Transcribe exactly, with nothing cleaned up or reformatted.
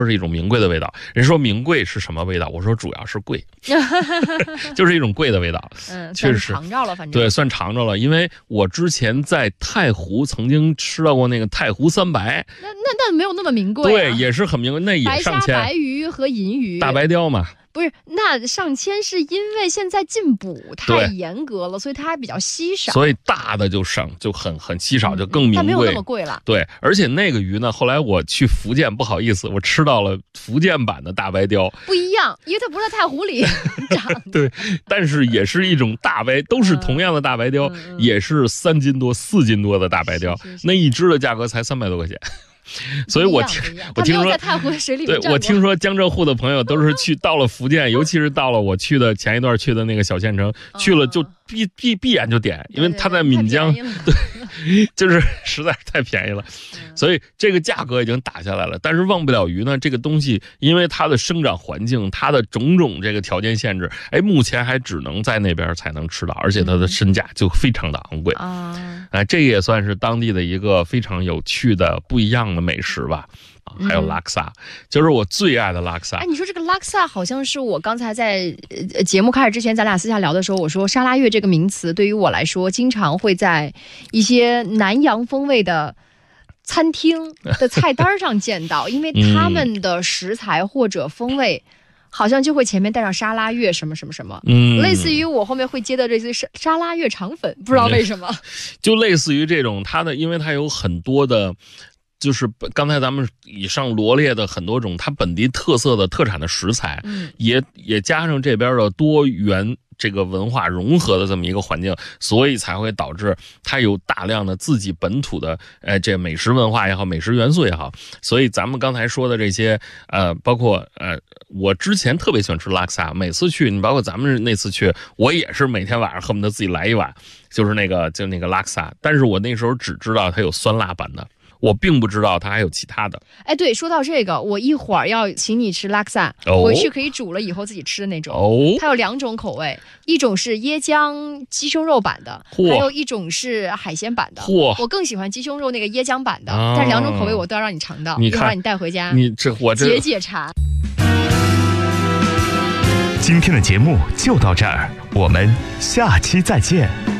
是一种名贵的味道。人说名贵是什么味道？我说主要是贵，就是一种贵的味道。 嗯， 确实尝着了，反正对，算尝着了。因为我之前在太湖曾经吃到过那个太湖三白， 那那那没有那么名贵、啊， 对，也是很名贵，那也上千。 白虾、白鱼和银鱼， 大白鲷嘛。 不是，那上千是因为现在禁捕太严格了，所以它还比较稀少， 所以大的就上就很很稀少，就更名贵， 它没有那么贵了。 对，而且那个鱼呢，后来我去福建，不好意思，我吃到了福建版的大白鲷， 不一样，因为它不是在太湖里长。 对，但是也是一种大白，都是同样的大白鲷，嗯嗯、也是三斤多、四斤多的大白鲷， 是是是那一只的价格才三百多块钱。所以我听我听说， 在太湖水里对我听说江浙沪的朋友都是去到了福建，尤其是到了我去的前一段去的那个小县城，去了就闭闭闭眼就点，因为他在闽江，对，就是实在是太便宜了，所以这个价格已经打下来了。但是忘不了鱼呢，这个东西因为它的生长环境、它的种种这个条件限制，哎，目前还只能在那边才能吃到，而且它的身价就非常的昂贵啊。哎，这也算是当地的一个非常有趣的不一样的美食吧。还有拉克萨，就是我最爱的拉克萨。 哎，你说这个拉克萨好像是我刚才在呃节目开始之前，咱俩私下聊的时候，我说沙拉越这个名词对于我来说，经常会在一些南洋风味的餐厅的菜单上见到，因为他们的食材或者风味。好像就会前面带上沙拉越什么什么什么，嗯，类似于我后面会接的这些沙沙拉越肠粉，不知道为什么， 就类似于这种它的，因为它有很多的。就是刚才咱们以上罗列的很多种它本地特色的特产的食材，嗯，也也加上这边的多元这个文化融合的这么一个环境，所以才会导致它有大量的自己本土的呃这美食文化也好，美食元素也好。所以咱们刚才说的这些呃，包括呃，我之前特别喜欢吃拉克萨，每次去，你包括咱们那次去，我也是每天晚上恨不得自己来一碗，就是那个就那个拉克萨，但是我那时候只知道它有酸辣版的。我并不知道它还有其他的。 哎，对，说到这个，我一会儿要请你吃拉克萨，哦，回去可以煮了以后自己吃的那种。哦，它有两种口味，一种是椰浆鸡胸肉版的，还有一种是海鲜版的。嚯！我更喜欢鸡胸肉那个椰浆版的，啊，但是两种口味我都要让你尝到， 你看一会儿让你带回家， 你这我这解解馋。 今天的节目就到这儿，我们下期再见。